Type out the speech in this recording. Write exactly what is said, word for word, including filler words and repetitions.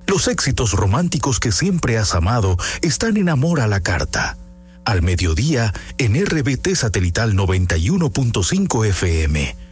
Los éxitos románticos que siempre has amado están en Amor a la Carta. Al mediodía en R B T Satelital noventa y uno punto cinco F M.